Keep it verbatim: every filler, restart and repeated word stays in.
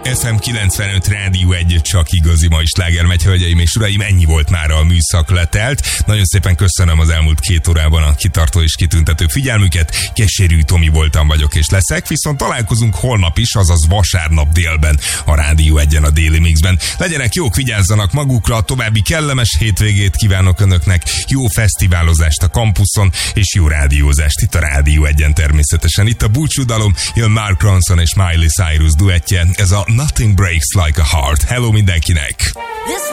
ef em kilencvenöt Rádió egy, csak igazi mai sláger megy, hölgyeim és uraim, ennyi volt már a műszak letelt. Nagyon szépen köszönöm az elmúlt két órában a kitartó és kitüntető figyelmüket. Keserű Tomi voltam, vagyok és leszek, viszont találkozunk holnap is, azaz vasárnap délben a Rádió egyen a Déli Mixben. Legyenek jók, vigyázzanak magukra, további kellemes hétvégét kívánok önöknek, jó fesztiválozást a kampuszon, és jó rádiózást itt a Rádió egyen természetesen. Itt a búcsúdalom, jön Mark Ronson és Miley Cyrus duettje, ez a Nothing Breaks Like a Heart. Hello mindenkinek!